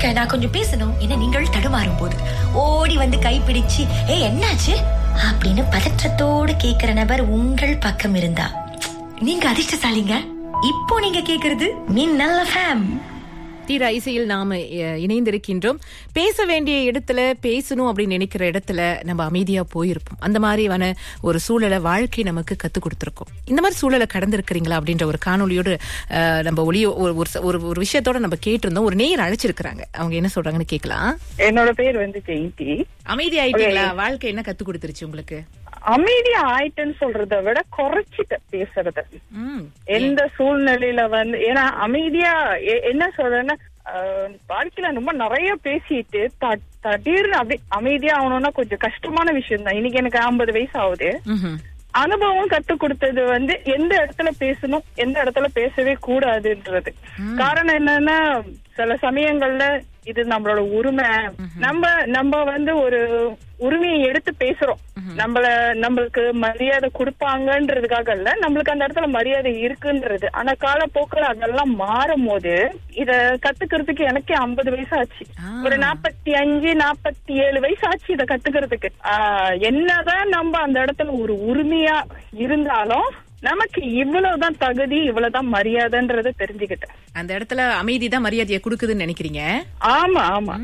இருங்க, நான் கொஞ்சம் பேசணும் என நீங்கள் தடுமாறும் போது ஓடி வந்து கைப்பிடிச்சு என்னாச்சு அப்படின்னு பதற்றத்தோடு கேக்குற நபர் உங்கள் பக்கம் இருந்தா நீங்க அதிர்ஷ்டசாலிங்க. இப்போ நீங்க கேக்குறது மின்னல் எஃப்எம். தீரா இசையில் நாம இணைந்திருக்கின்றோம். பேச வேண்டிய இடத்துல பேசணும் அப்படின்னு நினைக்கிற இடத்துல நம்ம அமைதியா போயிருப்போம். அந்த மாதிரியான ஒரு சூழலை வாழ்க்கை நமக்கு கத்துக் கொடுத்திருக்கோம். இந்த மாதிரி சூழலை கடந்திருக்கிறீங்களா அப்படின்ற ஒரு காணொலியோடு நம்ம ஒரு விஷயத்தோட நம்ம கேட்டிருந்தோம். ஒரு நேயர் அழைச்சிருக்கிறாங்க. அவங்க என்ன சொல்றாங்கன்னு கேட்கலாம். என்னோட பேர் வந்து ஜெயந்தி. அமைதி ஆயிட்டீங்களா? வாழ்க்கை என்ன கத்து கொடுத்துருச்சு உங்களுக்கு? அமைதியா ஆயிட்டுன்னு சொல்றத விட குறைச்சிட்டு பேசுறது. எந்த சூழ்நிலையில வந்து ஏன்னா அமைதியா என்ன சொல்றேன்னா வாழ்க்கையில ரொம்ப நிறைய பேசிட்டு திடீர்னு அப்படி அமைதியா ஆகணும்னா கொஞ்சம் கஷ்டமான விஷயம் தான். இன்னைக்கு எனக்கு 50 வயசு ஆகுது. அனுபவம் கத்து கொடுத்தது வந்து எந்த இடத்துல பேசணும் எந்த இடத்துல பேசவே கூடாதுன்றது. காரணம் என்னன்னா சில சமயங்கள்ல இது நம்மளோட உரிமை, நம்ம வந்து ஒரு உரிமையை எடுத்து பேசுறோம். நம்மளுக்கு மரியாதை கொடுப்பாங்கன்றதுக்காக இல்ல, நம்மளுக்கு அந்த இடத்துல மரியாதை இருக்குன்றது. ஆனா காலப்போக்கில் அதெல்லாம் மாறும் போது இத கத்துக்கிறதுக்கு எனக்கே 50 வயசு ஆச்சு. ஒரு 45 47 வயசு ஆச்சு இத கத்துக்கிறதுக்கு. என்னதான் நம்ம அந்த இடத்துல ஒரு உரிமையா இருந்தாலும் நமக்கு இவ்வளவுதான் தகுதி இவ்வளவுதான் மரியாதைன்றத தெரிஞ்சுக்கிட்டேன். அந்த இடத்துல அமைதி தான் மரியாதையை கொடுக்குதுன்னு நினைக்கிறீங்க? ஆமா ஆமா.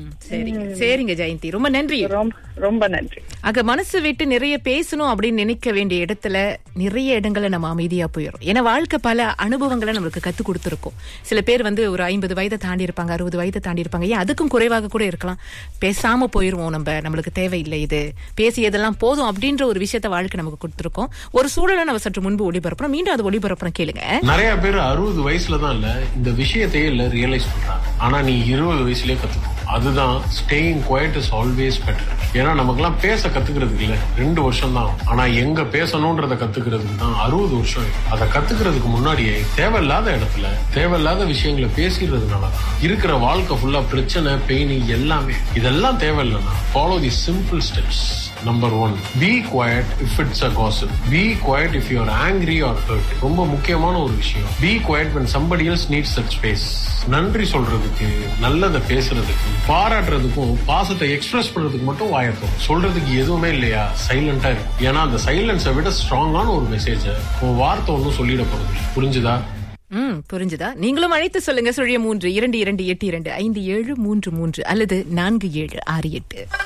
சரிங்க ஜெயந்தி, ரொம்ப நன்றி. ரொம்ப நன்றி. அங்க மனசு விட்டு நிறைய பேசணும் அப்படின்னு நினைக்க வேண்டிய இடத்துல நிறைய இடங்களை நம்ம அமைதியா போயிடும். ஏன்னா வாழ்க்கை பல அனுபவங்களை நம்மளுக்கு கத்து கொடுத்துருக்கோம். சில பேர் வந்து ஒரு 50 வயதை தாண்டி இருப்பாங்க, 60 வயதை தாண்டி இருப்பாங்க, ஏன் அதுக்கும் குறைவாக கூட இருக்கலாம். பேசாம போயிருவோம், நம்மளுக்கு தேவையில்லை, இது பேசியதெல்லாம் போதும் அப்படின்ற ஒரு விஷயத்த வாழ்க்கை நமக்கு கொடுத்துருக்கோம். ஒரு சூழலை நம்ம சற்று முன்பு ஒளிபரப்புறோம், மீண்டும் அது ஒளிபரப்புறோம், கேளுங்க. நிறைய பேர் 60 வயசுலதான் இல்ல இந்த விஷயத்தையே இல்ல ரியலைஸ் பண்றாங்க. ஆனா நீ 20 வயசுலயே கத்துக்கோ. அதுதான் staying quite is always better. ஏன்னா நமக்கெல்லாம் பேச கத்துக்கிறதுக்கு இல்ல 2 வருஷம் தான். ஆனா எங்க பேசணும்ன்றத கத்துக்கிறதுக்கு தான் 60 வருஷம். அதை கத்துக்கிறதுக்கு முன்னாடியே தேவையில்லாத இடத்துல தேவையில்லாத விஷயங்களை பேசிடுறதுனாலதான் இருக்கிற வாழ்க்கை ஃபுல்லா பிரச்சனை, பெயின் எல்லாமே. இதெல்லாம் தேவையில்லைன்னா follow the simple steps. Number 1, be quiet if it's a gossip. Be quiet if you're angry or hurt. ரொம்ப முக்கியமான ஒரு விஷயம். Be quiet when somebody else needs that space. நன்றி சொல்றதுக்கு, நல்லதை பேசுறதுக்கு, பாராட்டுறதுக்கும், பாசத்தை எக்ஸ்பிரஸ் பண்றதுக்கு மட்டும் வாயத்தோம். சொல்றதுக்கு எதுவுமே இல்லையா, சைலண்டா இருக்கு. ஏன்னா அந்த சைலன்ஸை விட ஸ்ட்ராங்கான ஒரு மெசேஜ உன் வார்த்தை ஒன்னும் சொல்லிட போறது. புரிஞ்சுதா? புரிஞ்சுதா? நீங்களும் அழைத்து சொல்லுங்க. 3 2 2 8 2 5 7 3 3 அல்லது 4 7 6 8.